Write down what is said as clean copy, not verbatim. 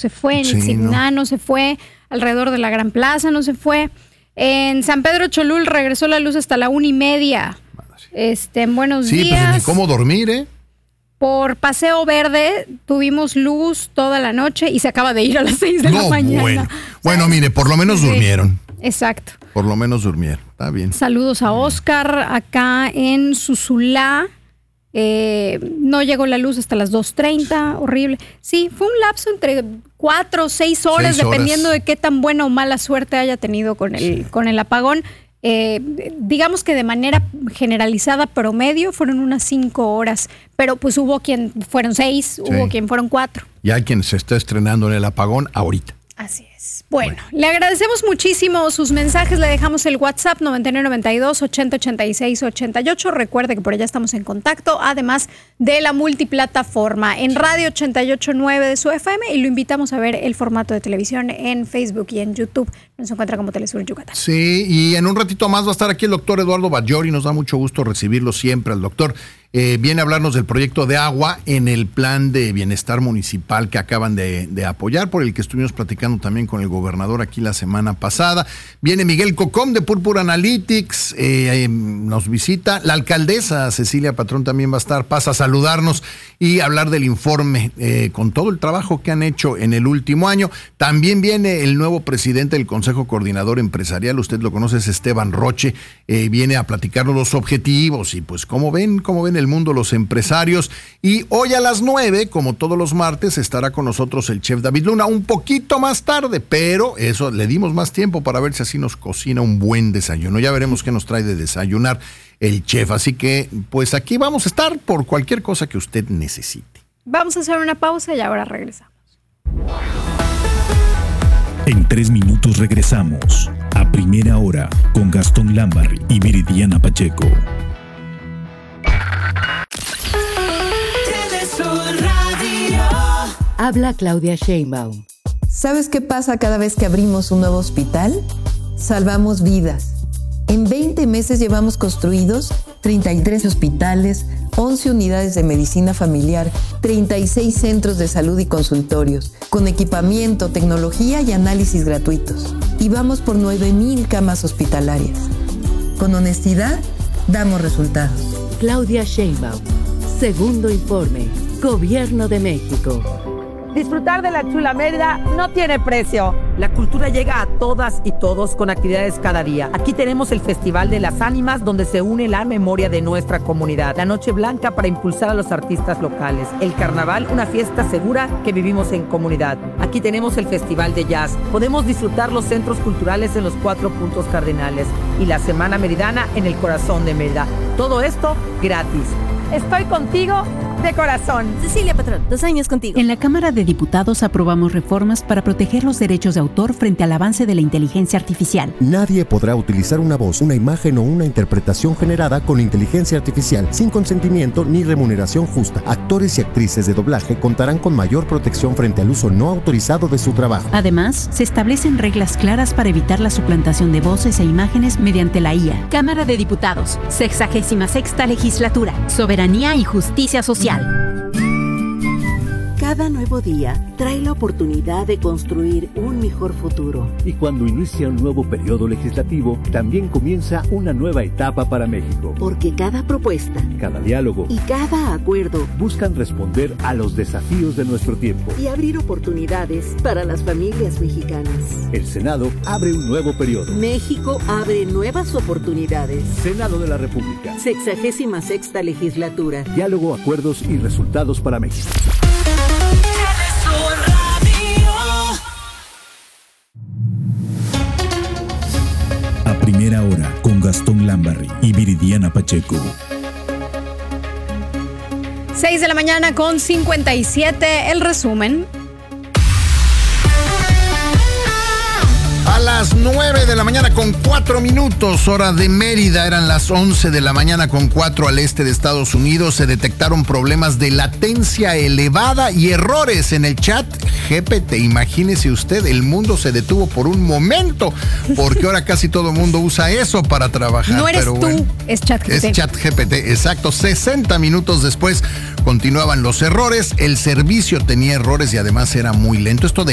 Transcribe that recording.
se fue, en Signá no se fue, alrededor de la Gran Plaza no se fue. En San Pedro Cholul regresó la luz hasta la 1:30. En Buenos Días. Sí, pues ni cómo dormir, ¿eh? Por Paseo Verde tuvimos luz toda la noche y se acaba de ir a las 6 de la mañana. Bueno, mire, por lo menos durmieron. Exacto. Por lo menos durmieron, está bien. Saludos a Oscar acá en Susulá. No llegó la luz hasta las 2:30, horrible. Sí, fue un lapso entre 4 o 6 horas, dependiendo de qué tan buena o mala suerte haya tenido con el apagón. Digamos que de manera generalizada, promedio, fueron unas 5 horas, pero pues hubo quien fueron 6, hubo quien fueron 4. Y hay quien se está estrenando en el apagón ahorita. Así es. Bueno, le agradecemos muchísimo sus mensajes. Le dejamos el WhatsApp 9992-8086-88. Recuerde que por allá estamos en contacto, además de la multiplataforma en Radio 88.9 de su FM, y lo invitamos a ver el formato de televisión en Facebook y en YouTube. Nos encuentra como Telesur en Yucatán. Sí, y en un ratito más va a estar aquí el doctor Eduardo Batllori. Nos da mucho gusto recibirlo siempre al doctor. Viene a hablarnos del proyecto de agua en el plan de bienestar municipal que acaban de apoyar, por el que estuvimos platicando también con el gobernador aquí la semana pasada. Viene Miguel Cocom de Purpura Analytics, nos visita. La alcaldesa Cecilia Patrón también va a estar, pasa a saludarnos y hablar del informe con todo el trabajo que han hecho en el último año. También viene el nuevo presidente del Consejo Coordinador Empresarial, usted lo conoce, es Esteban Roche, viene a platicarnos los objetivos y pues cómo ven el mundo los empresarios. Y hoy a las 9, como todos los martes, estará con nosotros el chef David Luna, un poquito más tarde, pero eso le dimos más tiempo para ver si así nos cocina un buen desayuno. Ya veremos qué nos trae de desayunar el chef, así que pues aquí vamos a estar por cualquier cosa que usted necesite. Vamos a hacer una pausa y ahora regresamos. En 3 minutos regresamos a Primera Hora con Gastón Lambarri y Viridiana Pacheco. Habla Claudia Sheinbaum. ¿Sabes qué pasa cada vez que abrimos un nuevo hospital? Salvamos vidas. En 20 meses llevamos construidos 33 hospitales, 11 unidades de medicina familiar, 36 centros de salud y consultorios, con equipamiento, tecnología y análisis gratuitos. Y vamos por 9,000 camas hospitalarias. Con honestidad, damos resultados. Claudia Sheinbaum. Segundo informe. Gobierno de México. Disfrutar de la chula Mérida no tiene precio. La cultura llega a todas y todos con actividades cada día. Aquí tenemos el Festival de las Ánimas, donde se une la memoria de nuestra comunidad. La Noche Blanca para impulsar a los artistas locales. El Carnaval, una fiesta segura que vivimos en comunidad. Aquí tenemos el Festival de Jazz. Podemos disfrutar los centros culturales en los 4 puntos cardinales. Y la Semana Meridana en el corazón de Mérida. Todo esto gratis. Estoy contigo de corazón. Cecilia Patrón, 2 años contigo. En la Cámara de Diputados aprobamos reformas para proteger los derechos de autor frente al avance de la inteligencia artificial. Nadie podrá utilizar una voz, una imagen o una interpretación generada con inteligencia artificial sin consentimiento ni remuneración justa. Actores y actrices de doblaje contarán con mayor protección frente al uso no autorizado de su trabajo. Además, se establecen reglas claras para evitar la suplantación de voces e imágenes mediante la IA. Cámara de Diputados, 66ª Legislatura. Soberanía y justicia social. Cada nuevo día trae la oportunidad de construir un mejor futuro. Y cuando inicia un nuevo periodo legislativo, también comienza una nueva etapa para México. Porque cada propuesta, cada diálogo y cada acuerdo buscan responder a los desafíos de nuestro tiempo y abrir oportunidades para las familias mexicanas. El Senado abre un nuevo periodo. México abre nuevas oportunidades. Senado de la República. 66ª Legislatura. Diálogo, acuerdos y resultados para México. A Primera Hora con Gastón Lambarri y Viridiana Pacheco. 6 de la mañana con 57, el resumen. A las 9 de la mañana con 4 minutos, hora de Mérida, eran las 11 de la mañana con 4 al este de Estados Unidos. Se detectaron problemas de latencia elevada y errores en el chat GPT. Imagínese usted, el mundo se detuvo por un momento, porque ahora casi todo el mundo usa eso para trabajar. No eres pero tú, bueno, es ChatGPT. Es ChatGPT, exacto. 60 minutos después continuaban los errores, el servicio tenía errores y además era muy lento. Esto de